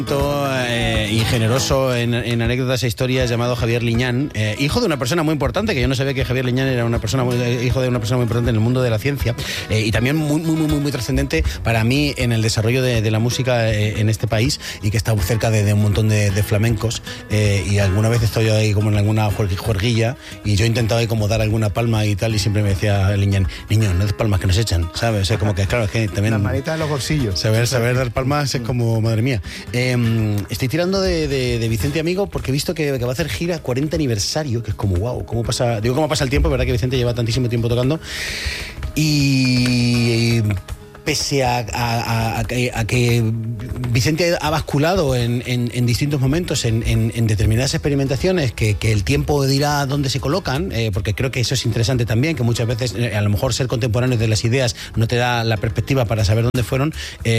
Y generoso en anécdotas e historias, llamado Javier Liñán, hijo de una persona muy importante, que yo no sabía que Javier Liñán era hijo de una persona muy importante en el mundo de la ciencia, y también muy trascendente para mí en el desarrollo de la música en este país, y que está cerca de un montón de flamencos, y alguna vez estoy ahí como en alguna juerguilla, y yo he intentado ahí como dar alguna palma y tal, y siempre me decía Liñán, niño, no des palmas que nos echan, ¿sabes? O sea, como que claro, es que también... Las manitas en los bolsillos. Saber dar palmas es como, madre mía. Estoy tirando de Vicente Amigo porque he visto que va a hacer gira 40 aniversario, que es como wow, cómo pasa el tiempo, verdad que Vicente lleva tantísimo tiempo tocando, y pese a que Vicente ha basculado en distintos momentos en determinadas experimentaciones que el tiempo dirá dónde se colocan, porque creo que eso es interesante también, que muchas veces a lo mejor ser contemporáneo de las ideas no te da la perspectiva para saber dónde fueron.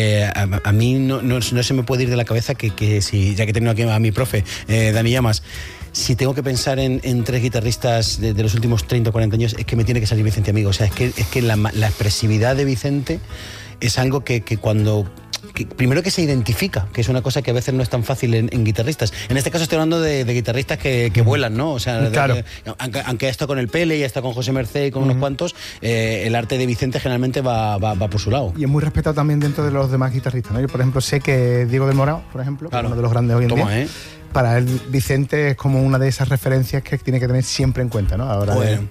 A mí no se me puede ir de la cabeza que si, ya que tengo aquí a mi profe, Dani Llamas, si tengo que pensar en tres guitarristas de los últimos 30 o 40 años, es que me tiene que salir Vicente Amigo. O sea, es que la expresividad de Vicente es algo que primero que se identifica, que es una cosa que a veces no es tan fácil en guitarristas. En este caso estoy hablando de guitarristas que vuelan, ¿no? O sea, claro. Aunque ha estado con el Pele y ha estado con José Mercé y con unos cuantos, el arte de Vicente generalmente va por su lado. Y es muy respetado también dentro de los demás guitarristas, ¿no? Yo, por ejemplo, sé que Diego del Morao, por ejemplo, claro, uno de los grandes hoy en día, para él Vicente es como una de esas referencias que tiene que tener siempre en cuenta, ¿no? Ahora bueno,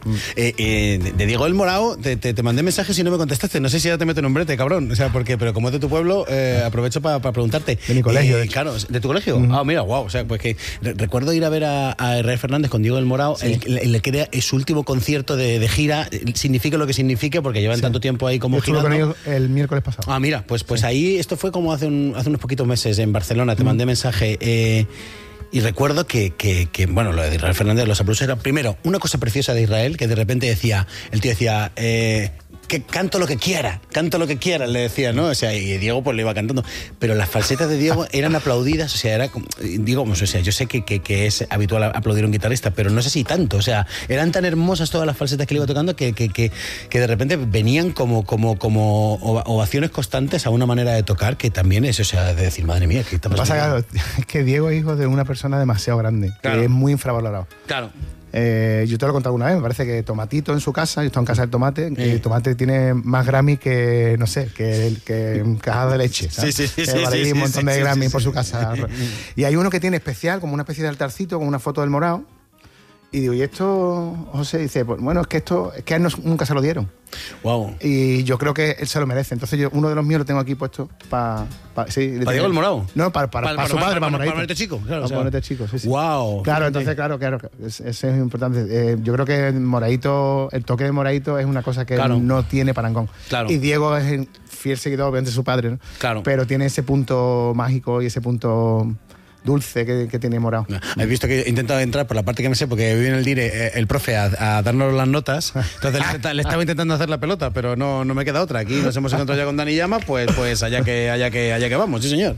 de Diego del Morao te mandé mensajes y no me contestaste. No sé si ya te meto en un brete, cabrón. O sea, pero como es de tu pueblo, aprovecho para preguntarte. De mi colegio, de hecho. Claro, ¿de tu colegio? Ah, mira, wow. O sea, pues que recuerdo ir a ver a Israel Fernández con Diego del Morao, sí. el que era su último concierto de gira, signifique lo que signifique, porque llevan tanto tiempo ahí como girando. Yo estuve con ellos el miércoles pasado. Ah, mira, pues ahí, esto fue como hace unos poquitos meses en Barcelona, te mandé mensaje. Y recuerdo que bueno, lo de Israel Fernández, los aplausos era primero una cosa preciosa de Israel, que de repente el tío decía, que canto lo que quiera, le decía, ¿no? O sea, y Diego pues le iba cantando. Pero las falsetas de Diego eran aplaudidas, o sea, era como, digo, o sea, yo sé que es habitual aplaudir a un guitarrista, pero no sé si tanto, o sea, eran tan hermosas todas las falsetas que le iba tocando que de repente venían como ovaciones constantes a una manera de tocar que también es, o sea, de decir, madre mía, ¿qué está pasando? Claro, es que Diego es hijo de una persona demasiado grande, claro, que es muy infravalorado. Claro. Yo te lo he contado una vez, me parece que Tomatito en su casa, yo estoy en casa del Tomate, el Tomate tiene más Grammy que, no sé, que cajada de leche, ¿sabes? Sí, un montón de Grammy por su casa. Y hay uno que tiene especial, como una especie de altarcito con una foto del Morao. Y digo, ¿y esto, José? Dice, pues bueno, es que a él nunca se lo dieron. Wow. Y yo creo que él se lo merece. Entonces uno de los míos lo tengo aquí puesto para Diego el Morao. No, para su padre, para Moraito. Para ponerte chico, claro. Para ponerte chico, sí. Wow. Claro, entonces, claro, eso es importante. Yo creo que el toque de Moraito es una cosa que no tiene parangón. Claro. Y Diego es el fiel seguidor, obviamente, de su padre, ¿no? Claro. Pero tiene ese punto mágico y ese punto dulce que tiene Morao. Has visto que he intentado entrar por la parte que me sé, porque viene el dire el profe a darnos las notas, entonces le estaba intentando hacer la pelota, pero no me queda otra. Aquí nos hemos encontrado ya con Dani Llama, pues allá que vamos, sí señor.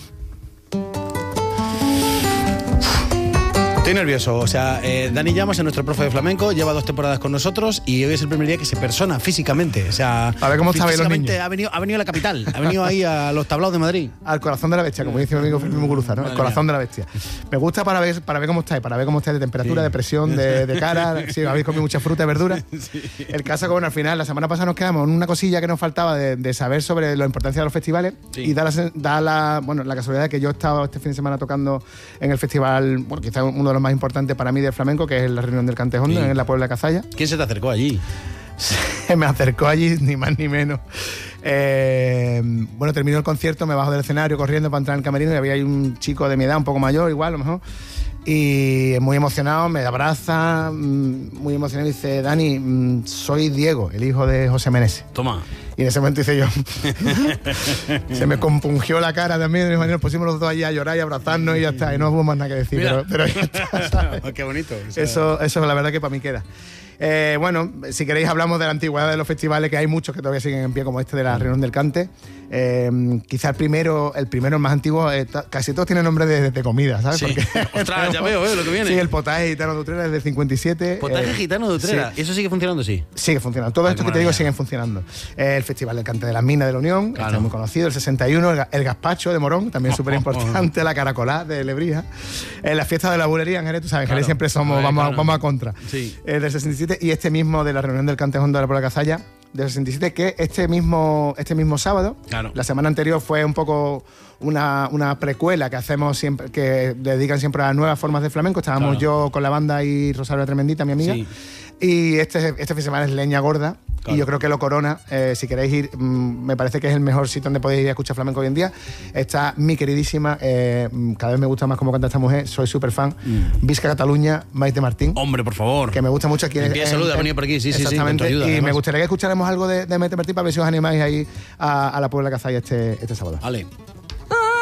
Estoy nervioso, o sea, Dani Llamas es nuestro profe de flamenco, lleva 2 temporadas con nosotros y hoy es el primer día que se persona físicamente, o sea, a ver cómo está los niños. Ha venido a la capital, ha venido ahí a los tablaos de Madrid. Al corazón de la bestia, como dice mi amigo Fermín Muguruza, ¿no? El corazón de la bestia. Me gusta para ver cómo estáis, de temperatura, de presión, de cara, si habéis comido mucha fruta y verdura. Sí. El caso que, bueno, al final, la semana pasada nos quedamos en una cosilla que nos faltaba de saber sobre la importancia de los festivales, y da la casualidad de que yo he estado este fin de semana tocando en el festival, bueno, quizás uno de los más importantes para mí del flamenco, que es la Reunión del Cantejondo, en la Puebla de Cazalla. ¿Quién se te acercó allí? Se me acercó allí, ni más ni menos. Bueno, terminó el concierto, me bajo del escenario corriendo para entrar en el camerino y había ahí un chico de mi edad, un poco mayor, igual, a lo mejor. Y muy emocionado, me abraza, muy emocionado, y dice, Dani, soy Diego, el hijo de José Meneses. Toma. Y en ese momento hice yo. Se me compungió la cara también, nos pusimos los dos allí a llorar y a abrazarnos y ya está, y no hubo más nada que decir. Pero ya está, ¿sabes? Qué bonito. Eso la verdad que para mí queda. Bueno, si queréis hablamos de la antigüedad de los festivales, que hay muchos que todavía siguen en pie, como este de la Reunión del Cante. Quizá el primero, el más antiguo, casi todos tienen nombre de comida, ¿sabes? Sí. Porque, ostras, ya veo lo que viene. Sí, el potaje gitano de Utrera es del 57. Potaje gitano de Utrera, sí. ¿Eso sigue funcionando? Sí. Sigue funcionando. Todo esto que te digo siguen funcionando. El Festival del Cante de las Minas de la Unión, Claro. este muy conocido, el 61, el Gazpacho de Morón, también súper importante, la Caracolá de Lebrija, la fiesta de la bulería en Jerez, tú sabes, en Jerez siempre somos, vamos a contra, Sí. del 67, y este mismo de la reunión del Cantejón de la Puebla Cazalla, del 67, que este mismo sábado, Claro. la semana anterior fue un poco una precuela que hacemos siempre, que dedican siempre a nuevas formas de flamenco. Estábamos yo con la banda y Rosario Tremendita, mi amiga. Sí. Y este fin de semana es Leña Gorda. Claro. Y yo creo que lo corona. Si queréis ir, me parece que es el mejor sitio donde podéis ir a escuchar flamenco hoy en día. Está mi queridísima, cada vez me gusta más cómo canta esta mujer, soy súper fan, Visca Cataluña, Maite Martín. Hombre, por favor. Que me gusta mucho aquí. Envía salud, ha venido por aquí, sí, exactamente. con tu ayuda, y además. me gustaría que escucháramos algo de Maite Martín para ver si os animáis ahí a la Puebla Cazalla este sábado. Vale.